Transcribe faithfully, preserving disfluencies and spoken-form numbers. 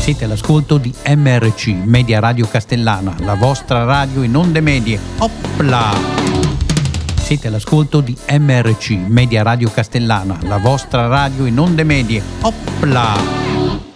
Siete all'ascolto di M R C, Media Radio Castellana, la vostra radio in onde medie. Opla! Siete all'ascolto di M R C, Media Radio Castellana, la vostra radio in onde medie. Opla!